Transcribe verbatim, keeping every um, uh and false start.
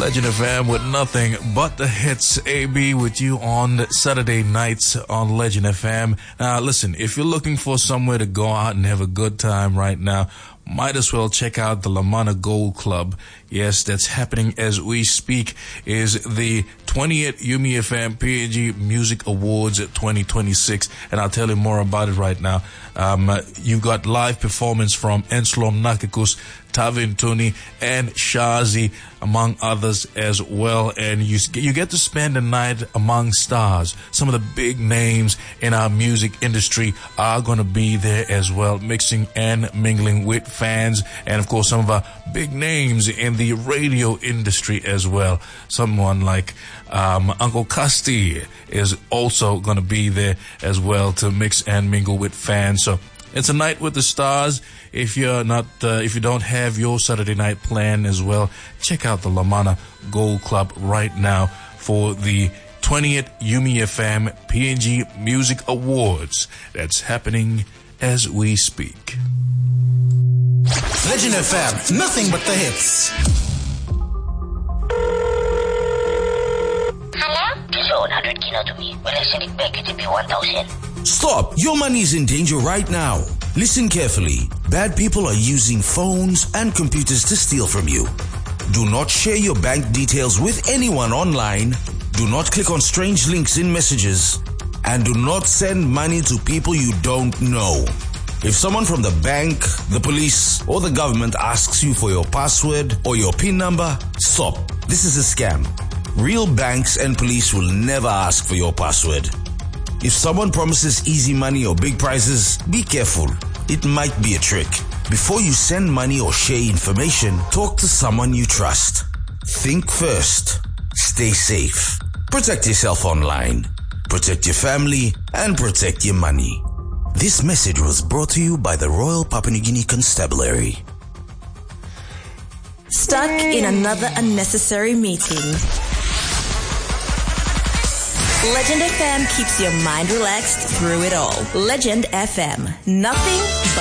Legend F M with nothing but the hits. A B with you on Saturday nights on Legend F M. Now listen, if you're looking for somewhere to go out and have a good time right now, might as well check out the Lamana Gold Club. Yes, that's happening as we speak. Is the twentieth Yumi F M P N G Music Awards twenty twenty-six, and I'll tell you more about it right now. Um, uh, you've got live performance from Enslom Nakikus, Tavin Tuni, and Shazi, among others as well. And you you get to spend the night among stars. Some of the big names in our music industry are going to be there as well, mixing and mingling with fans, and of course some of our big names in the radio industry as well. Someone like um, Uncle Casti is also going to be there as well to mix and mingle with fans. So it's a night with the stars. If you're not, uh, if you don't have your Saturday night plan as well, check out the Lamana Gold Club right now for the twentieth Yumi F M P N G Music Awards. That's happening as we speak. Legend F M, nothing but the hits. Hello? Please owe one hundred kilo to me. Will I send it back? It will be one thousand. Stop! Your money is in danger right now. Listen carefully. Bad people are using phones and computers to steal from you. Do not share your bank details with anyone online. Do not click on strange links in messages. And do not send money to people you don't know. If someone from the bank, the police, or the government asks you for your password or your PIN number, stop. This is a scam. Real banks and police will never ask for your password. If someone promises easy money or big prizes, be careful. It might be a trick. Before you send money or share information, talk to someone you trust. Think first. Stay safe. Protect yourself online. Protect your family and protect your money. This message was brought to you by the Royal Papua New Guinea Constabulary. Stuck in another unnecessary meeting? Legend F M keeps your mind relaxed through it all. Legend F M. Nothing but